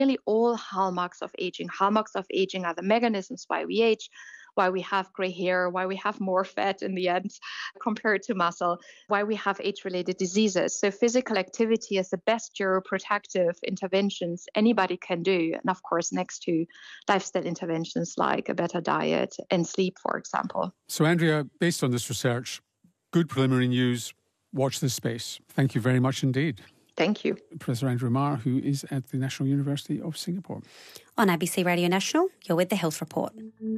nearly all hallmarks of aging. Hallmarks of aging are the mechanisms why we age, why we have gray hair, why we have more fat in the end compared to muscle, why we have age-related diseases. So physical activity is the best neuroprotective interventions anybody can do. And of course, next to lifestyle interventions like a better diet and sleep, for example. So Andrea, based on this research, good preliminary news, watch this space. Thank you very much indeed. Thank you. Professor Andrea Marr, who is at the National University of Singapore. On ABC Radio National, you're with The Health Report.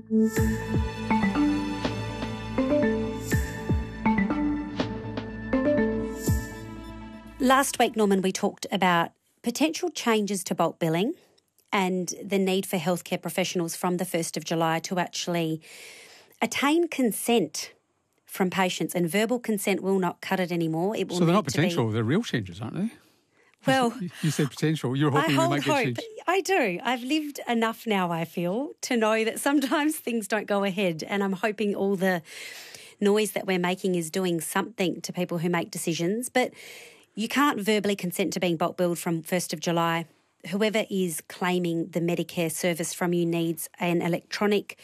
Last week, Norman, we talked about potential changes to bulk billing and the need for healthcare professionals from the 1st of July to actually attain consent from patients, and verbal consent will not cut it anymore. It will. So they're not potential, they're real changes, aren't they? Well, you said potential. You're hoping we might get change. I do. I've lived enough now, I feel, to know that sometimes things don't go ahead, and I'm hoping all the noise that we're making is doing something to people who make decisions. But you can't verbally consent to being bulk billed from 1st of July. Whoever is claiming the Medicare service from you needs an electronic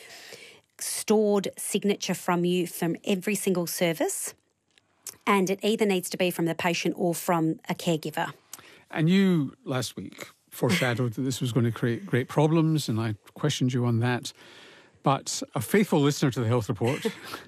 stored signature from you from every single service, and it either needs to be from the patient or from a caregiver. And you, last week, foreshadowed that this was going to create great problems, and I questioned you on that. But a faithful listener to the Health Report,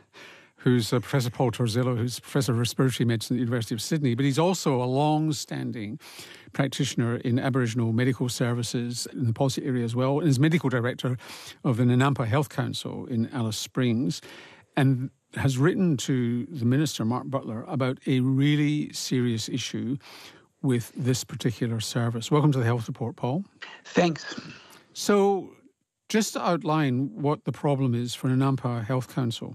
who's Professor Paul Torzillo, who's Professor of Respiratory Medicine at the University of Sydney, but he's also a long-standing practitioner in Aboriginal medical services in the policy area as well, and is medical director of the Nanampa Health Council in Alice Springs, and has written to the Minister, Mark Butler, about a really serious issue with this particular service. Welcome to the Health Report, Paul. Thanks. So just to outline what the problem is for Nanampa Health Council.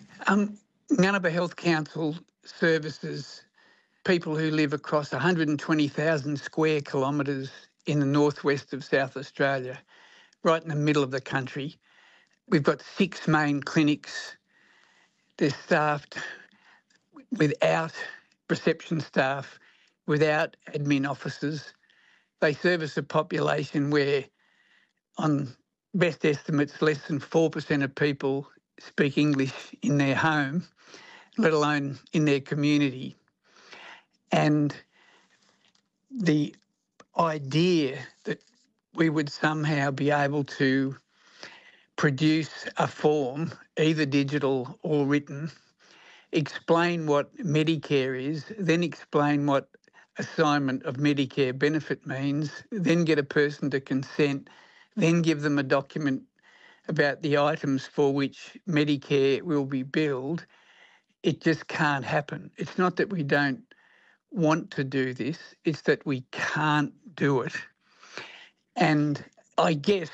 Nanampa Health Council services people who live across 120,000 square kilometres in the northwest of South Australia, right in the middle of the country. We've got 6 main clinics. They're staffed without reception staff, without admin officers. They service a population where, on best estimates, less than 4% of people speak English in their home, let alone in their community. And the idea that we would somehow be able to produce a form, either digital or written, explain what Medicare is, then explain what assignment of Medicare benefit means, then get a person to consent, then give them a document about the items for which Medicare will be billed, it just can't happen. It's not that we don't want to do this, it's that we can't do it. And I guess,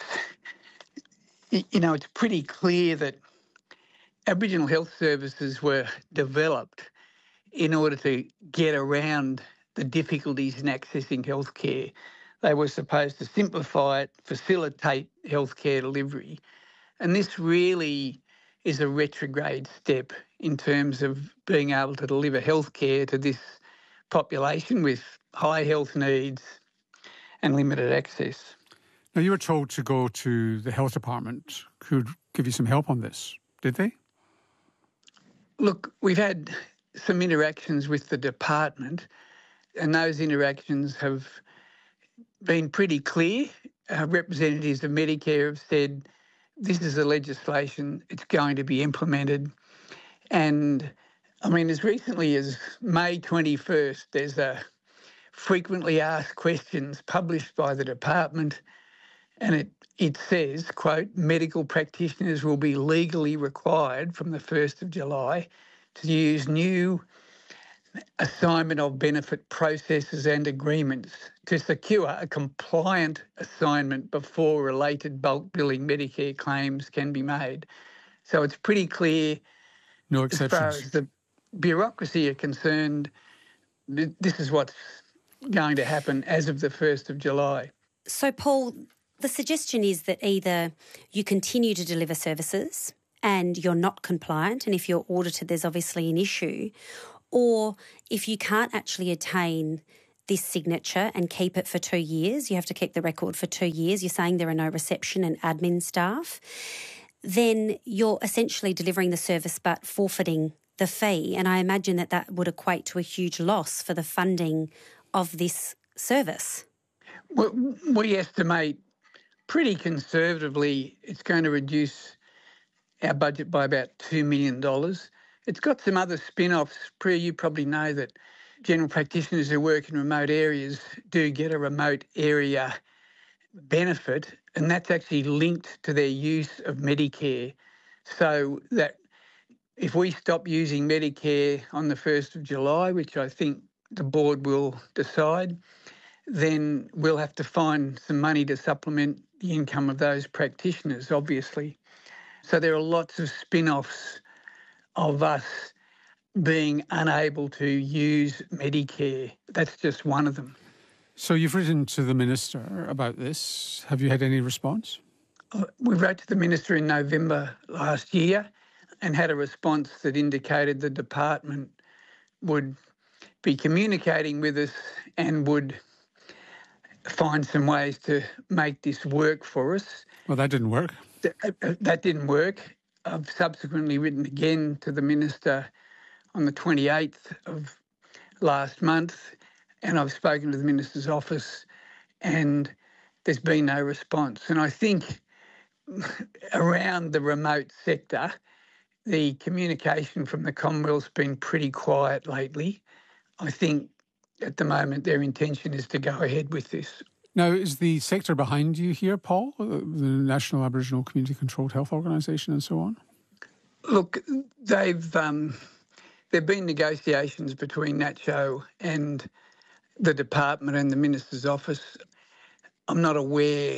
it's pretty clear that Aboriginal health services were developed in order to get around the difficulties in accessing healthcare. They were supposed to simplify it, facilitate healthcare delivery. And this really is a retrograde step in terms of being able to deliver healthcare to this population with high health needs and limited access. Now, you were told to go to the health department, who'd give you some help on this, did they? Look, we've had some interactions with the department, and those interactions have been pretty clear. Representatives of Medicare have said this is a legislation, it's going to be implemented. And as recently as May 21st, there's a frequently asked questions published by the department, and it says, quote, medical practitioners will be legally required from the 1st of July to use new assignment of benefit processes and agreements to secure a compliant assignment before related bulk billing Medicare claims can be made. So it's pretty clear, no exceptions, as far as the bureaucracy are concerned, this is what's going to happen as of the 1st of July. So, Paul, the suggestion is that either you continue to deliver services and you're not compliant, and if you're audited, there's obviously an issue, or if you can't actually attain this signature and keep it for 2 years, you have to keep the record for 2 years, you're saying there are no reception and admin staff, then you're essentially delivering the service but forfeiting the fee. And I imagine that that would equate to a huge loss for the funding of this service. We estimate pretty conservatively it's going to reduce our budget by about $2 million. It's got some other spin-offs. Priya, you probably know that general practitioners who work in remote areas do get a remote area benefit, and that's actually linked to their use of Medicare. So that if we stop using Medicare on the 1st of July, which I think the board will decide, then we'll have to find some money to supplement the income of those practitioners, obviously. So there are lots of spin-offs of us being unable to use Medicare. That's just one of them. So you've written to the Minister about this. Have you had any response? We wrote to the Minister in November last year and had a response that indicated the department would be communicating with us and would find some ways to make this work for us. Well, that didn't work. That didn't work. I've subsequently written again to the Minister on the 28th of last month, and I've spoken to the Minister's office, and there's been no response. And I think around the remote sector, the communication from the Commonwealth's been pretty quiet lately. I think at the moment their intention is to go ahead with this. Now, is the sector behind you here, Paul, the National Aboriginal Community Controlled Health Organisation and so on? Look, there've been negotiations between NACCHO and the department and the Minister's office. I'm not aware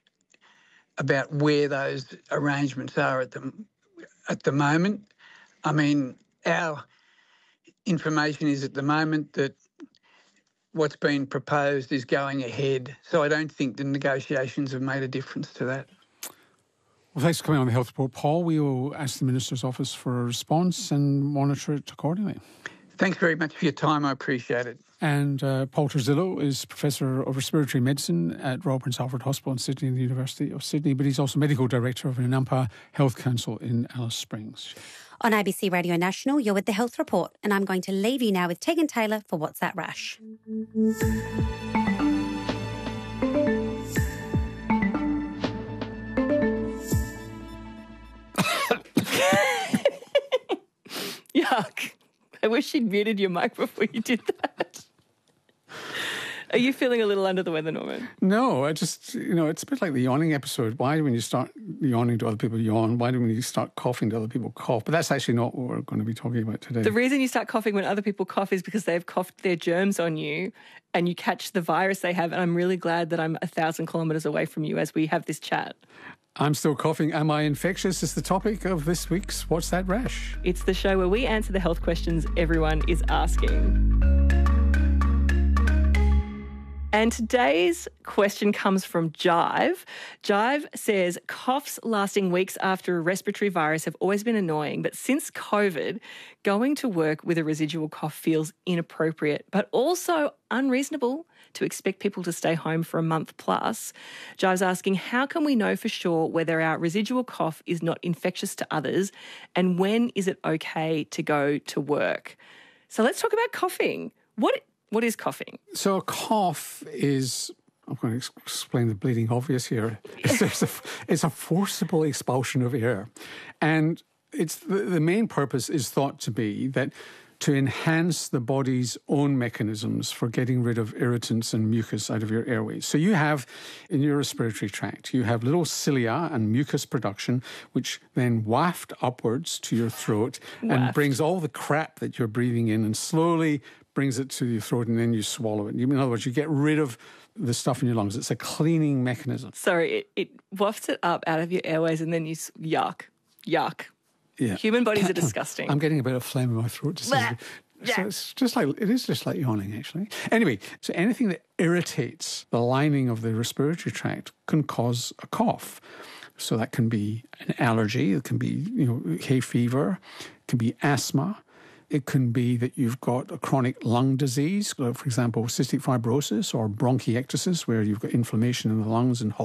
about where those arrangements are at the moment. I mean, our information is at the moment that what's been proposed is going ahead. So I don't think the negotiations have made a difference to that. Well, thanks for coming on the Health Report, Paul. We will ask the Minister's office for a response and monitor it accordingly. Thanks very much for your time. I appreciate it. And Paul Terzillo is Professor of Respiratory Medicine at Royal Prince Alfred Hospital in Sydney and the University of Sydney, but he's also Medical Director of Inampa Health Council in Alice Springs. On ABC Radio National, you're with the Health Report, and I'm going to leave you now with Tegan Taylor for What's That Rash? Yuck. I wish you'd muted your mic before you did that. Are you feeling a little under the weather, Norman? No, I just, it's a bit like the yawning episode. Why when you start yawning do other people yawn? Why do when you start coughing do other people cough? But that's actually not what we're going to be talking about today. The reason you start coughing when other people cough is because they've coughed their germs on you and you catch the virus they have. And I'm really glad that I'm 1,000 kilometres away from you as we have this chat. I'm still coughing. Am I infectious? Is the topic of this week's What's That Rash? It's the show where we answer the health questions everyone is asking. And today's question comes from Jive. Jive says, coughs lasting weeks after a respiratory virus have always been annoying, but since COVID, going to work with a residual cough feels inappropriate, but also unreasonable to expect people to stay home for a month plus. Jive's asking, how can we know for sure whether our residual cough is not infectious to others, and when is it okay to go to work? So let's talk about coughing. What is coughing? So a cough is, I'm going to explain the bleeding obvious here. It's a forcible expulsion of air. And it's the main purpose is thought to be that to enhance the body's own mechanisms for getting rid of irritants and mucus out of your airways. So you have, in your respiratory tract, you have little cilia and mucus production, which then waft upwards to your throat and brings all the crap that you're breathing in and slowly brings it to your throat, and then you swallow it. In other words, you get rid of the stuff in your lungs. It's a cleaning mechanism. Sorry, it wafts it up out of your airways and then you yuck. Yeah. Human bodies are disgusting. I'm getting a bit of phlegm in my throat. So it's just like yawning, actually. Anyway, so anything that irritates the lining of the respiratory tract can cause a cough. So that can be an allergy, it can be hay fever, it can be asthma, It can be that you've got a chronic lung disease, for example, cystic fibrosis or bronchiectasis, where you've got inflammation in the lungs and